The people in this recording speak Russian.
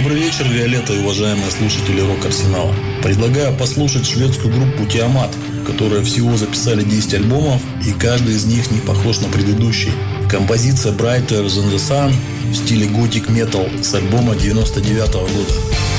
Добрый вечер, Виолетта и уважаемые слушатели Рок-Арсенала. Предлагаю послушать шведскую группу Tiamat, которая всего записали 10 альбомов, и каждый из них не похож на предыдущий. Композиция Brighter Than the Sun в стиле готик метал с альбома 99 года.